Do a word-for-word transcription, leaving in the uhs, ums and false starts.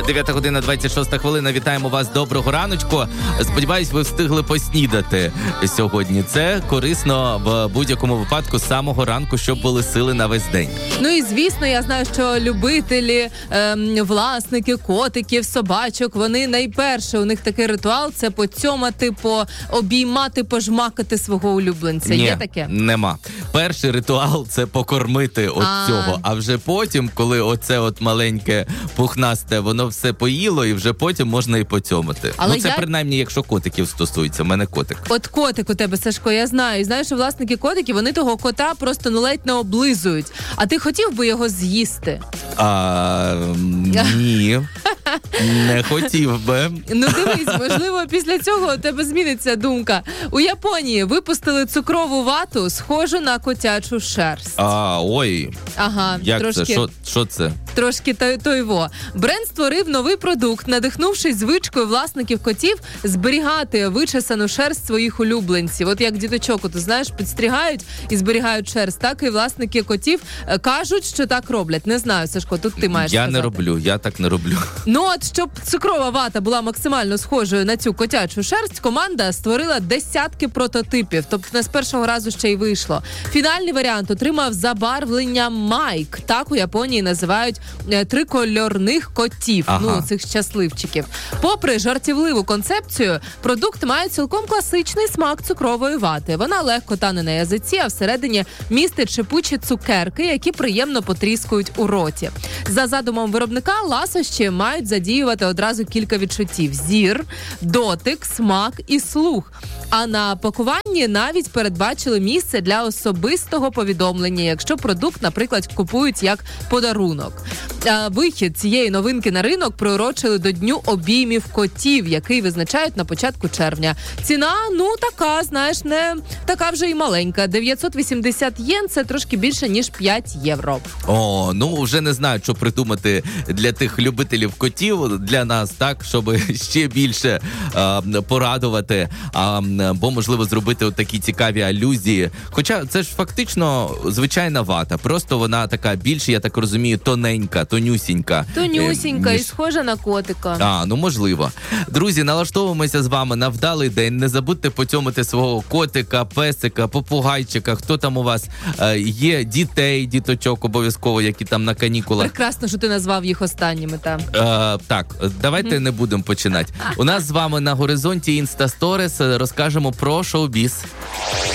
дев'ята година двадцять шоста хвилина. Вітаємо вас. Доброго раночку. Сподіваюсь, ви встигли поснідати сьогодні. Це корисно в будь-якому випадку з самого ранку, щоб були сили на весь день. Ну і звісно, я знаю, що любителі, ем, власники котиків, собачок, вони найперше, у них такий ритуал – це поцьомати, пообіймати, пожмакати свого улюбленця. Ні, є таке? Нема. Перший ритуал – це покормити от А. цього. А вже потім, коли оце от маленьке пухнасте, воно все поїло, і вже потім можна і поцьомати. Але ну, це я... принаймні, якщо котиків стосується. У мене котик. От котик у тебе, Сашко, я знаю. І знаєш, що власники котиків, вони того кота просто ну ледь не облизують. А ти хотів би його з'їсти? А, ні. Не хотів би. Ну дивись, можливо, після цього у тебе зміниться думка. У Японії випустили цукрову вату, схожу на котячу шерсть. А, ой. Ага, Як трошки, це? Що, що це? Трошки той, той во. Бренд створив новий продукт, надихнувшись звичкою власників котів зберігати вичесану шерсть своїх улюбленців. От як діточок, ти знаєш, підстрігають і зберігають шерсть. Так і власники котів кажуть, що так роблять. Не знаю, Сашко, тут ти маєш Я сказати. не роблю, я так не роблю. Ну от, щоб цукрова вата була максимально схожою на цю котячу шерсть, команда створила десятки прототипів. Тобто не з першого разу ще й вийшло. Фінальний варіант отримав забарвлення Майк. Так у Японії називають е, трикольорних котів. Ага. Ну, цих щасливчиків. Попри жартівливу концепцію, продукт має цілком класичний смак цукрової вати. Вона легко тане на язиці, а всередині містить шипучі цукерки, які приємно потріскують у роті. За задумом виробника, ласощі мають задіювати одразу кілька відчуттів: зір, дотик, смак і слух. А на пакуванні навіть передбачили місце для особистого повідомлення, якщо продукт, наприклад, купують як подарунок. А вихід цієї новинки на ринок приурочили до Дню обіймів котів, який визначають на початку червня. Ціна, ну, така, знаєш, не така вже і маленька. дев'ятсот вісімдесят єн – це трошки більше, ніж п'ять євро. О, ну вже не знаю, що придумати для тих любителів котів, для нас, так, щоб ще більше а, порадувати, а, бо, можливо, зробити от такі цікаві алюзії. Хоча це ж фактично звичайна вата, просто вона така більш, я так розумію, тоненька, тонюсінька. Тонюсінька е, і ніж... схожа на котика. А, ну можливо. Друзі, налаштовуємося з вами на вдалий день. Не забудьте поцьомити свого котика, песика, попугайчика. Хто там у вас е, є? Дітей, діточок обов'язково, які там на канікулах. Прекрасно, що ти назвав їх останніми там. Е, так, давайте mm-hmm. не будемо починати. У нас з вами на горизонті Інстасторіс розкажемо про шоу-біз.